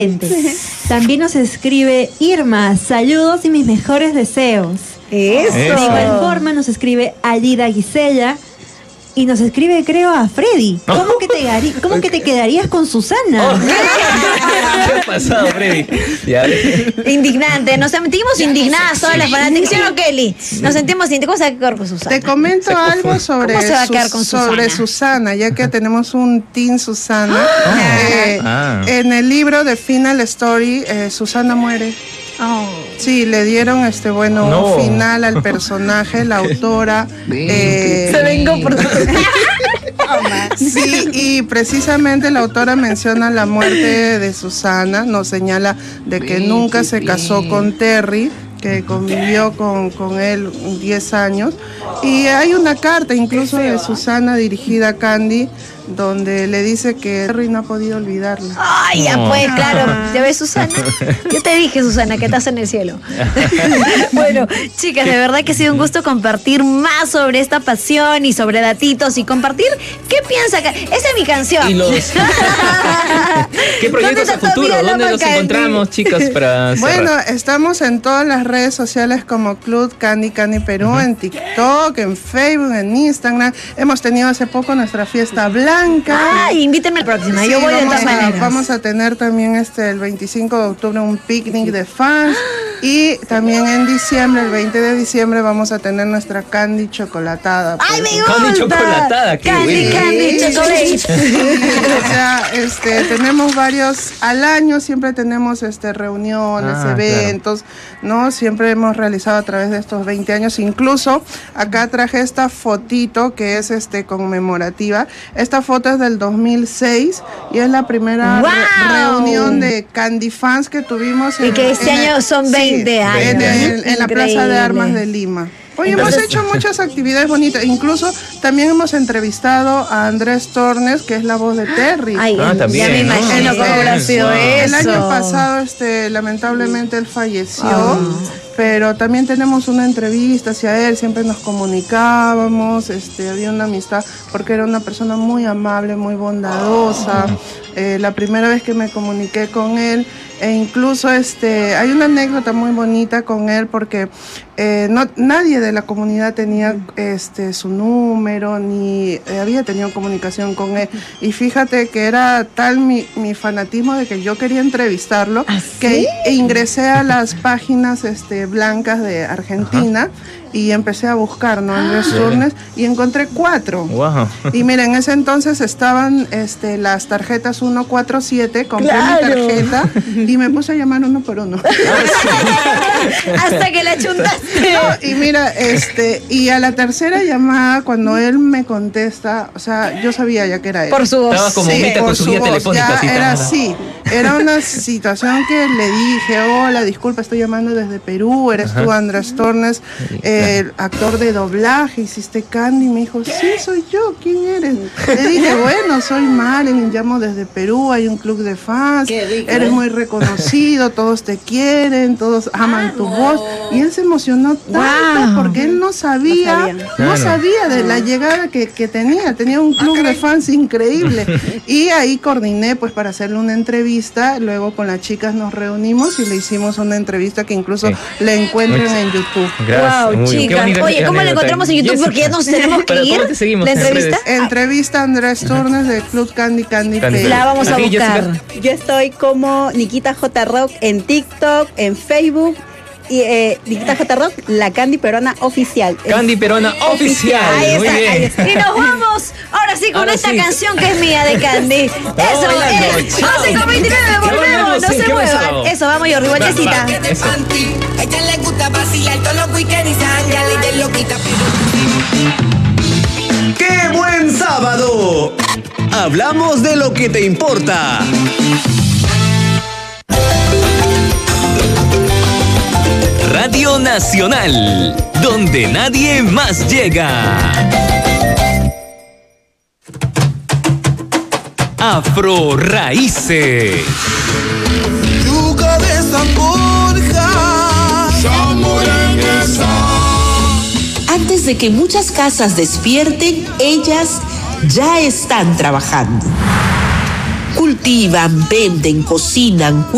También nos escribe Irma, saludos y mis mejores deseos. Eso. De igual forma nos escribe Alida Gisela y nos escribe, creo, a Freddy. ¿Cómo que te quedarías con Susana? ¿Qué ha pasado, Freddy? Indignante. Nos sentimos indignadas todas las fanáticas. ¿Sí o no, Kelly? Nos sentimos indignadas. ¿Cómo se va a quedar con Susana? Te comento algo sobre, ¿Cómo se va a quedar con sobre Susana, ya que tenemos un Team Susana. En el libro de Final Story, Susana muere. Sí, le dieron un final al personaje, la autora. Se vengó por Sí, y precisamente la autora menciona la muerte de Susana, nos señala de que nunca se casó con Terry, que convivió con él 10 años. Y hay una carta incluso de Susana dirigida a Candy, donde le dice que Terry no ha podido olvidarla. Ay, ya pues, claro. ¿Ya ves, Susana? Yo te dije, Susana, que estás en el cielo. Bueno, chicas, de verdad que ha sido un gusto compartir más sobre esta pasión y sobre datitos y compartir qué piensa. Esa es mi canción. ¿Y qué proyectos a futuro? ¿Dónde los encontramos, chicas, para cerrar? Bueno, estamos en todas las redes sociales como Club Candy Perú, en TikTok, en Facebook, en Instagram. Hemos tenido hace poco nuestra fiesta blanca. Ay, invítenme la próxima. Sí, yo voy de todas maneras. Vamos a tener también el 25 de octubre un picnic de fans. Y también en diciembre, el 20 de diciembre, vamos a tener nuestra Candy chocolatada. ¡Ay, me gusta! Candy chocolatada, qué bueno. Candy chocolate. O sea, tenemos varios al año, siempre tenemos reuniones, eventos, ¿no? Siempre hemos realizado a través de estos 20 años. Incluso acá traje esta fotito que es conmemorativa. Esta foto es del 2006 y es la primera reunión de Candy fans que tuvimos. Y que este año son 20 años. En la Plaza de Armas de Lima. Hoy hemos hecho muchas actividades bonitas, incluso también hemos entrevistado a Andrés Tornes, que es la voz de Terry. Ay, también, ya me imagino cómo habrá sido eso. El año pasado, lamentablemente él falleció, pero también tenemos una entrevista hacia él, siempre nos comunicábamos, había una amistad, porque era una persona muy amable, muy bondadosa. La primera vez que me comuniqué con él, e incluso hay una anécdota muy bonita con él, porque nadie de la comunidad tenía su número, ni había tenido comunicación con él. Y fíjate que era tal mi fanatismo de que yo quería entrevistarlo, que ingresé a las páginas blancas de Argentina. Y empecé a buscar, ¿no? Andrés Tornes, y encontré 4. Wow. Y mira, en ese entonces estaban las tarjetas 147, compré mi tarjeta y me puse a llamar uno por uno. Hasta que la chuntaste. No, y mira, y a la tercera llamada, cuando él me contesta, o sea, yo sabía ya que era él. Por su voz. Estaba como Mita con su guía telefónica. Ya era así. Era una situación que le dije, hola, disculpa, estoy llamando desde Perú, eres tú, Andrés Tornes, actor de doblaje, hiciste Candy. Me dijo, sí, soy yo, ¿quién eres? Le dije, bueno, soy Marilyn, llamo desde Perú, hay un club de fans, eres muy reconocido, todos te quieren, todos aman tu voz. Y él se emocionó tanto porque él no sabía de la llegada que tenía un club de fans increíble. Y ahí coordiné pues para hacerle una entrevista, luego con las chicas nos reunimos y le hicimos una entrevista que incluso la encuentran en YouTube. Gracias. Wow, chicas. Oye, ¿cómo la encontramos en YouTube? Porque ya nos tenemos que ir. ¿La entrevista? Entrevista a Andrés Tornes de Club Candy Perú. La vamos a buscar. Yo estoy como Nikita J. Rock en TikTok, en Facebook. Y Nikita J. Rock, la Candy Peruana oficial. Candy Peruana oficial. Ahí Muy está, bien. ahí está. Y nos vamos ahora sí con esta canción que es mía de Candy. Eso es. 11:29, volvemos. No se muevan. Eso, vamos, Jordi, vueltecita. Ella le gusta vacilar todos los weekends y sangre, le loquita. ¡Qué buen sábado! Hablamos de lo que te importa. Radio Nacional, donde nadie más llega. Afro Raíces. Tu cabeza forja, Antes de que muchas casas despierten, ellas ya están trabajando. Cultivan, venden, cocinan,